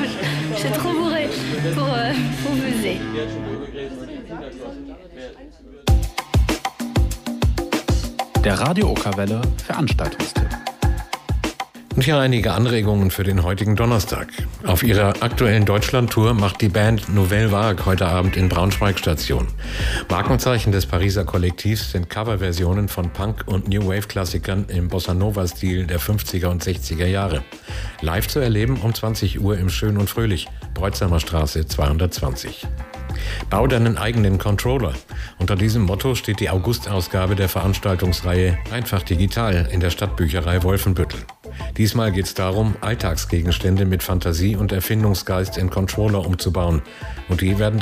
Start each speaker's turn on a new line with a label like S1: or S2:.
S1: Je suis trop bourrée pour buzzer.
S2: Der Radio Okerwelle Veranstaltungstipp.
S3: Und hier einige Anregungen für den heutigen Donnerstag. Auf ihrer aktuellen Deutschland-Tour macht die Band Nouvelle Vague heute Abend in Braunschweig Station. Markenzeichen des Pariser Kollektivs sind Coverversionen von Punk- und New-Wave-Klassikern im Bossa-Nova-Stil der 50er und 60er Jahre. Live zu erleben um 20 Uhr im Schön und Fröhlich, Breutsamer Straße 220. Bau deinen eigenen Controller. Unter diesem Motto steht die August-Ausgabe der Veranstaltungsreihe Einfach Digital in der Stadtbücherei Wolfenbüttel. Diesmal geht es darum, Alltagsgegenstände mit Fantasie und Erfindungsgeist in Controller umzubauen. Und die werden